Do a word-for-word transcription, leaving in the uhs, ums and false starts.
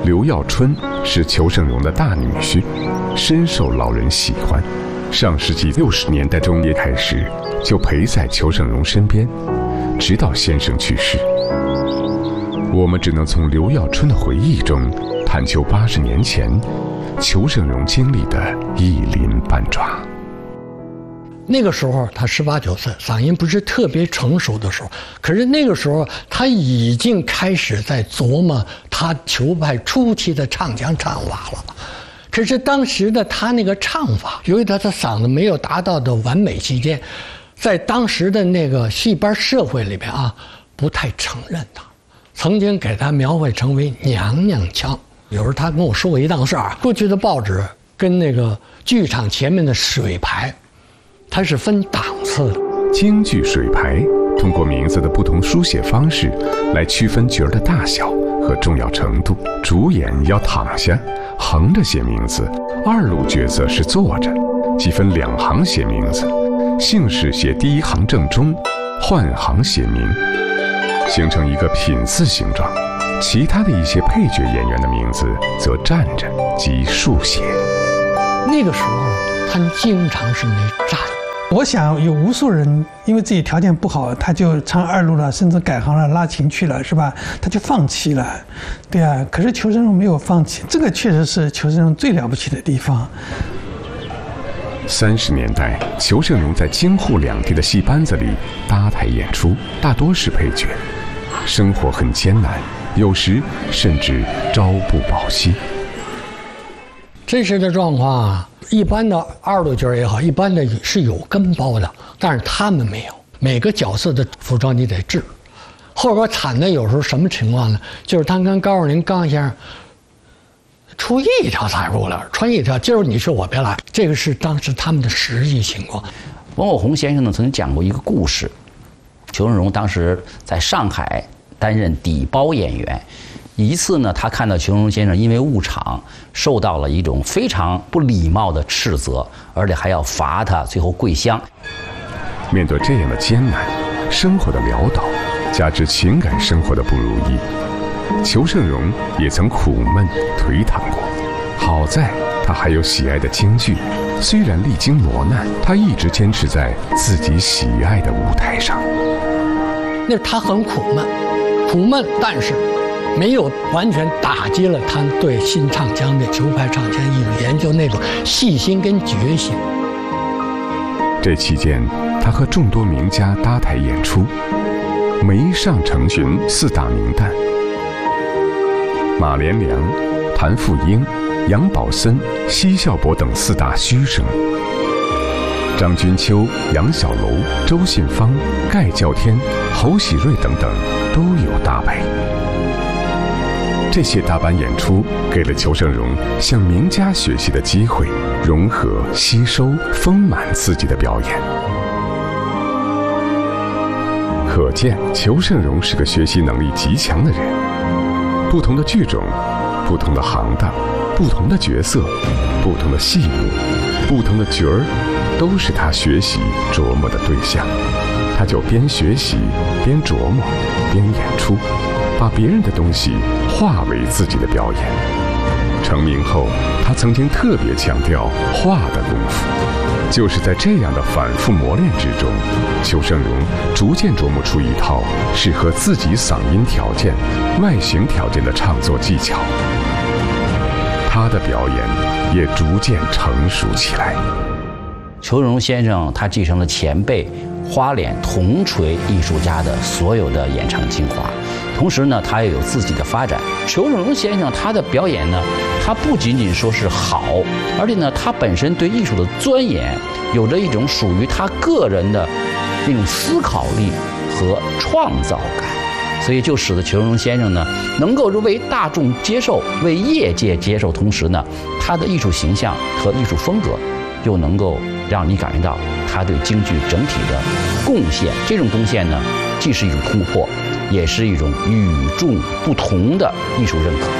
刘耀春是裘盛戎的大女婿，深受老人喜欢。上世纪六十年代中叶开始，就陪在裘盛戎身边，直到先生去世。我们只能从刘耀春的回忆中探究八十年前裘盛戎经历的一鳞半爪。 那个时候他十八九岁，嗓音不是特别成熟的时候，可是那个时候他已经开始在琢磨他裘派初期的唱腔唱法了。可是当时的他那个唱法，由于他的嗓子没有达到的完美期间，在当时的那个戏班社会里边啊，不太承认他，曾经给他描绘成为娘娘腔。有时候他跟我说过一档事儿，过去的报纸跟那个剧场前面的水牌，它是分档次的。 京剧水牌通过名字的不同书写方式来区分角儿的大小和重要程度。主演要躺下，横着写名字；二路角色是坐着，即分两行写名字。姓氏写第一行正中，换行写名，形成一个品字形状。其他的一些配角演员的名字则站着即竖写。 那个时候他们经常是那站。 我想有无数人因为自己条件不好，他就唱二路了，甚至改行了，拉琴去了，是吧？他就放弃了，对啊。可是裘盛戎没有放弃，这个确实是裘盛戎最了不起的地方。 三十年代，裘盛戎在京沪两地的戏班子里搭台演出，大多是配角，生活很艰难，有时甚至朝不保夕。 真实的状况啊，一般的二路角也好，一般的是有跟包的，但是他们没有。每个角色的服装你得制。后边惨的有时候什么情况呢？就是他跟高若麟刚先生出一条彩布了，穿一条，今儿你去我别来，这个是当时他们的实际情况。 王火红先生呢曾经讲过一个故事，裘盛戎当时在上海担任底包演员。一次呢，他看到裘盛戎先生因为误场受到了一种非常不礼貌的斥责，而且还要罚他最后跪香。 面对这样的艰难，生活的潦倒，加之情感生活的不如意，裘盛戎也曾苦闷颓唐过。好在他还有喜爱的京剧，虽然历经磨难，他一直坚持在自己喜爱的舞台上。 那他很苦闷，苦闷，但是没有完全打击了他对新唱腔的裘派唱腔艺术研究那种细心跟决心。 这期间，他和众多名家搭台演出，梅上成群四大名旦，马连良、谭富英、杨宝森、奚孝伯等四大须生，张君秋、杨小楼、周信芳、盖叫天、侯喜瑞等等都有搭配。这些大班演出给了裘盛戎向名家学习的机会，融合、吸收、丰满自己的表演。可见裘盛戎是个学习能力极强的人。不同的剧种，不同的行当，不同的角色，不同的戏目，不同的角儿，都是他学习琢磨的对象。他就边学习边琢磨边演出，把别人的东西化为自己的表演。成名后，他曾经特别强调画的功夫。就是在这样的反复磨练之中，裘盛戎逐渐琢磨出一套适合自己嗓音条件、外形条件的唱作技巧。他的表演也逐渐成熟起来。 裘盛戎先生他继承了前辈花脸铜锤艺术家的所有的演唱精华，同时呢，他也有自己的发展。裘盛戎先生他的表演呢，他不仅仅说是好，而且呢，他本身对艺术的钻研，有着一种属于他个人的那种思考力和创造感，所以就使得裘盛戎先生呢，能够为大众接受，为业界接受，同时呢，他的艺术形象和艺术风格又能够让你感觉到他对京剧整体的贡献。这种贡献呢，既是一种突破，也是一种与众不同的艺术认可。